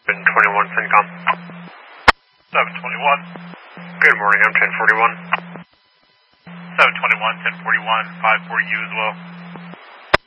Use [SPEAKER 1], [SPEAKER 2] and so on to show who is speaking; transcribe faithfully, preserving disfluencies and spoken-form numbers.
[SPEAKER 1] seven twenty-one, CENTCOM.
[SPEAKER 2] seven twenty-one.
[SPEAKER 1] Good morning, I'm ten forty-one.
[SPEAKER 2] seven twenty-one, ten forty-one, five for you as well.